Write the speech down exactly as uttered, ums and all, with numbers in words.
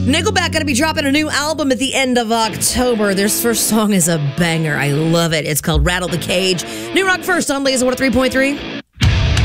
Nickelback going to be dropping a new album at the end of October. Their first song is a banger. I love it. It's called Rattle the Cage. New Rock First on Laser one oh three point three.